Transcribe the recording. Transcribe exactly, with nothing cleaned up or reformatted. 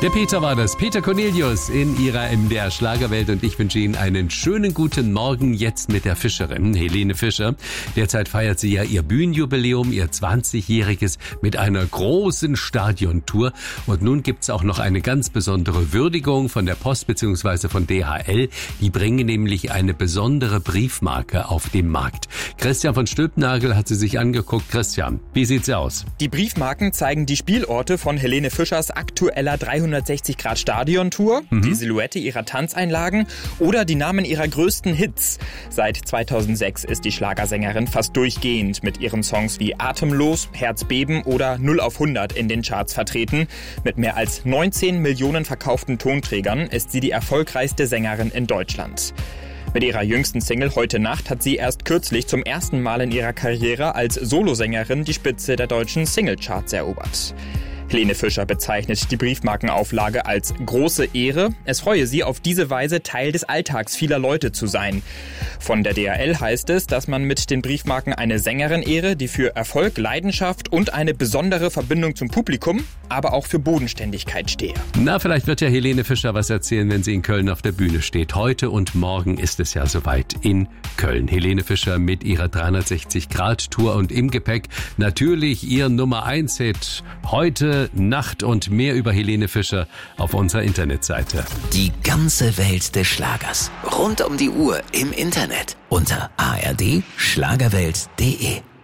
Der Peter war das, Peter Cornelius in ihrer M D R Schlagerwelt, und ich wünsche Ihnen einen schönen guten Morgen jetzt mit der Fischerin Helene Fischer. Derzeit feiert sie ja ihr Bühnenjubiläum, ihr zwanzigjähriges, mit einer großen Stadiontour, und nun gibt's auch noch eine ganz besondere Würdigung von der Post bzw. von D H L. Die bringen nämlich eine besondere Briefmarke auf den Markt. Christian von Stülpnagel hat sie sich angeguckt. Christian, wie sieht's aus? Die Briefmarken zeigen die Spielorte von Helene Fischers aktueller dreihundertsechzig Grad Stadiontour, mhm. die Silhouette ihrer Tanzeinlagen oder die Namen ihrer größten Hits. Seit zweitausendsechs ist die Schlagersängerin fast durchgehend mit ihren Songs wie Atemlos, Herzbeben oder null auf hundert in den Charts vertreten. Mit mehr als neunzehn Millionen verkauften Tonträgern ist sie die erfolgreichste Sängerin in Deutschland. Mit ihrer jüngsten Single Heute Nacht hat sie erst kürzlich zum ersten Mal in ihrer Karriere als Solosängerin die Spitze der deutschen Singlecharts erobert. Helene Fischer bezeichnet die Briefmarkenauflage als große Ehre. Es freue sie, auf diese Weise Teil des Alltags vieler Leute zu sein. Von der D H L heißt es, dass man mit den Briefmarken eine Sängerin ehre, die für Erfolg, Leidenschaft und eine besondere Verbindung zum Publikum, aber auch für Bodenständigkeit stehe. Na, vielleicht wird ja Helene Fischer was erzählen, wenn sie in Köln auf der Bühne steht. Heute und morgen ist es ja soweit in Köln. Helene Fischer mit ihrer dreihundertsechzig Grad Tour und im Gepäck natürlich ihr Nummer eins Hit. Heute Nacht, und mehr über Helene Fischer auf unserer Internetseite. Die ganze Welt des Schlagers. Rund um die Uhr im Internet. Unter a r d schlagerwelt punkt d e.